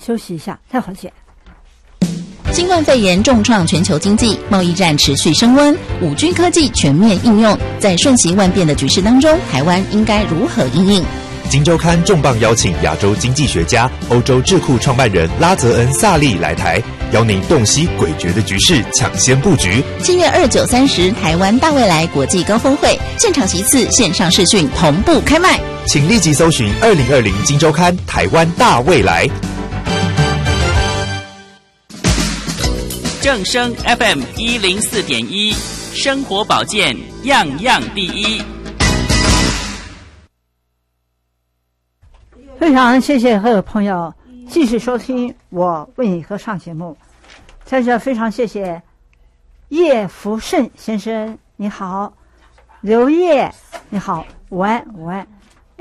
休息一下，待会儿见。 新冠肺炎重创全球经济，贸易战持续升温，5G 科技全面应用，在瞬息万变的局势当中，台湾应该如何因应？ 金周刊重磅邀请亚洲经济学家、欧洲智库创办人拉泽恩·萨利来台，邀您洞悉诡谲的局势，抢先布局。 7月29、30台湾大未来国际高峰会现场席次、线上视讯同步开卖， 请立即搜寻2020金周刊台湾大未来。 正声 FM 104.1，生活保健样样第一。 非常谢谢各位朋友继续收听我为你歌唱节目，在这非常谢谢叶福胜先生，你好；刘烨，你好，午安，午安。